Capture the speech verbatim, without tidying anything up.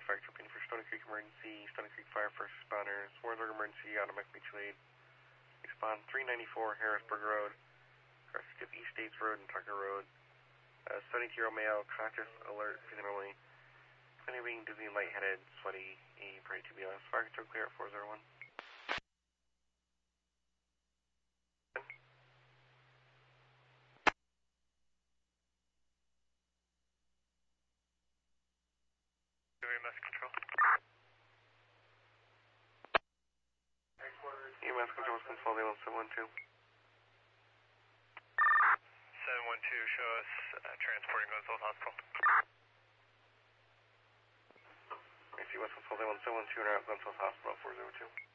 Fire Company for Stony Creek Emergency, Stony Creek Fire First Responders, Warrensburg Emergency, Automatic Mutual Aid. Respond three ninety-four Harrisburg Road, across Skip East States Road and Tucker Road. Uh, seventy-year-old male, conscious, alert, feeling only. Clinic being dizzy and lightheaded, sweaty, E, pray to B L S. Fire control clear at four zero one. E M S control. E M S control is control one seven one two. seven one two, show us uh, transporting Glenville Hospital. I see West Control one seven one two and out Glenville Hospital four zero two.